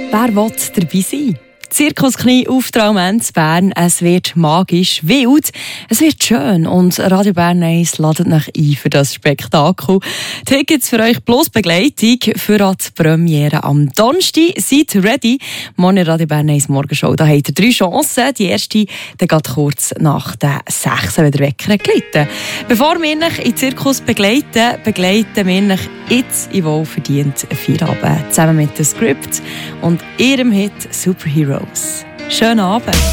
Wer will dabei sein? Zirkus Knie auf Traumenz Bern. Es wird magisch, wild, es wird schön und Radio Bern 1 ladet euch ein für das Spektakel. Tickets für euch plus Begleitung für die Premiere am Donnerstag. Seid ready. Morgen Radio Bern 1 Morgenshow. Da habt ihr 3 Chancen. Die erste geht kurz nach der 6, wenn der Wecker gelitten. Bevor wir euch in den Zirkus begleiten wir euch jetzt in wohlverdient Feierabend. Zusammen mit dem Script und ihrem Hit Superheroes. Schönen Abend.